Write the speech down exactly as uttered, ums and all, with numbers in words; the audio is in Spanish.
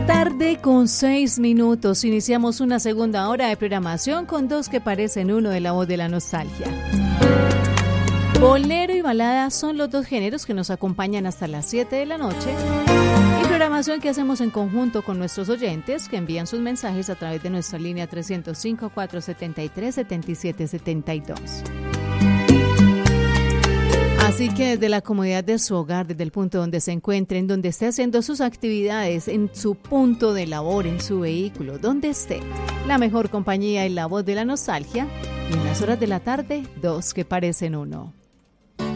Tarde con seis minutos. Iniciamos una segunda hora de programación con dos que parecen uno de La Voz de la Nostalgia. Bolero y balada son los dos géneros que nos acompañan hasta las siete de la noche y programación que hacemos en conjunto con nuestros oyentes que envían sus mensajes a través de nuestra línea tres cero cinco, cuatro siete tres, siete siete siete dos. Así que desde la comodidad de su hogar, desde el punto donde se encuentren, donde esté haciendo sus actividades, en su punto de labor, en su vehículo, donde esté, la mejor compañía y La Voz de la Nostalgia, y en las horas de la tarde, dos que parecen uno.